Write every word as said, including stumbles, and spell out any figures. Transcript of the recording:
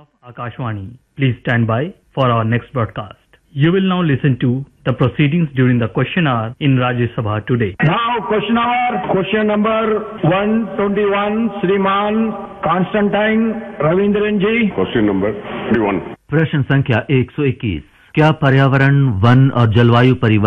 of Akashvani. Please stand by for our next broadcast. You will now listen to the proceedings during the question hour in Rajya Sabha today. Now question hour, question number one twenty-one, Shriman Constantine Ravindran ji. Question number twenty-one. प्रश्न संख्या एक सौ इक्कीस। क्या पर्यावरण, one और जलवायु परिवर्तन